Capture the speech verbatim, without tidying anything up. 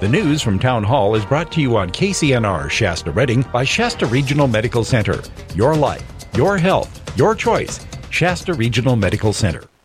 The news from Town Hall is brought to you on K C N R Shasta Redding by Shasta Regional Medical Center. Your life, your health, your choice. Shasta Regional Medical Center.